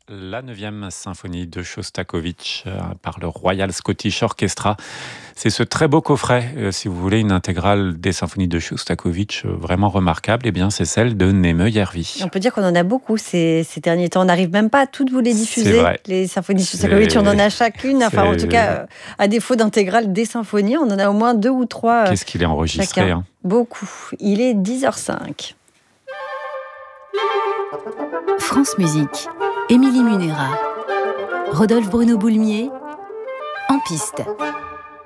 La neuvième symphonie de Shostakovich par le Royal Scottish Orchestra. C'est ce très beau coffret, si vous voulez, une intégrale des symphonies de Shostakovich vraiment remarquable, eh bien c'est celle de Neeme Järvi. On peut dire qu'on en a beaucoup ces derniers temps. On n'arrive même pas à toutes vous les C'est diffuser, vrai. les symphonies de Shostakovich. On en a chacune, enfin en tout cas, à défaut d'intégrale des symphonies, on en a au moins 2 ou 3 Qu'est-ce qu'il est enregistré, chacun. Beaucoup. Il est 10h05. France Musique, Émilie Munera, Rodolphe Bruno Boulmier, en piste.